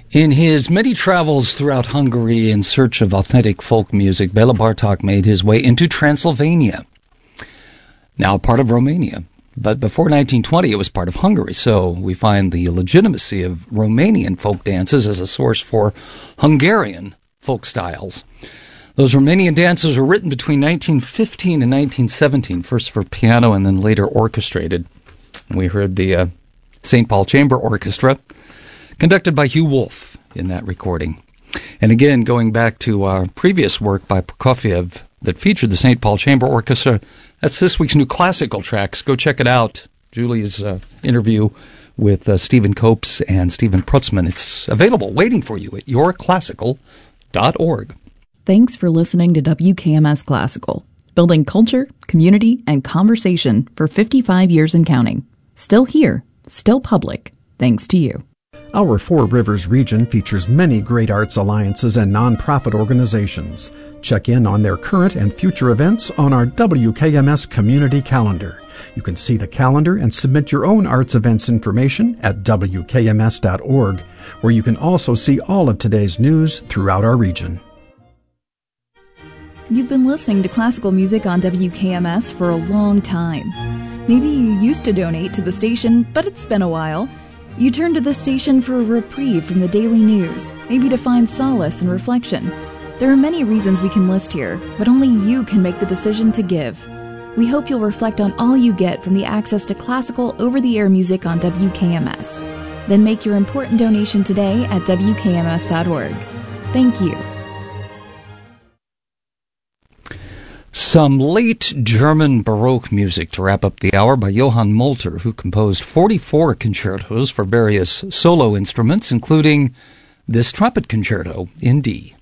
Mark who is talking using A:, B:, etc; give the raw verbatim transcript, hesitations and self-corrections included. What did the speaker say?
A: In his many travels throughout Hungary in search of authentic folk music, Bela Bartok made his way into Transylvania, now part of Romania. But before nineteen twenty, it was part of Hungary, so we find the legitimacy of Romanian folk dances as a source for Hungarian folk styles. Those Romanian dances were written between nineteen fifteen and nineteen seventeen, first for piano and then later orchestrated. We heard the uh, Saint Paul Chamber Orchestra, conducted by Hugh Wolf in that recording. And again, going back to our previous work by Prokofiev that featured the Saint Paul Chamber Orchestra, that's this week's new classical tracks. Go check it out. Julie's uh, interview with uh, Stephen Copes and Stephen Prutzman. It's available, waiting for you at your classical dot org.
B: Thanks for listening to W K M S Classical, building culture, community, and conversation for fifty-five years and counting. Still here, still public, thanks to you.
C: Our Four Rivers region features many great arts alliances and nonprofit organizations. Check in on their current and future events on our W K M S community calendar. You can see the calendar and submit your own arts events information at W K M S dot org, where you can also see all of today's news throughout our region.
B: You've been listening to classical music on W K M S for a long time. Maybe you used to donate to the station, but it's been a while. You turn to this station for a reprieve from the daily news, maybe to find solace and reflection. There are many reasons we can list here, but only you can make the decision to give. We hope you'll reflect on all you get from the access to classical over-the-air music on W K M S. Then make your important donation today at W K M S dot org. Thank you.
A: Some late German Baroque music to wrap up the hour by Johann Molter, who composed forty-four concertos for various solo instruments, including this trumpet concerto in D.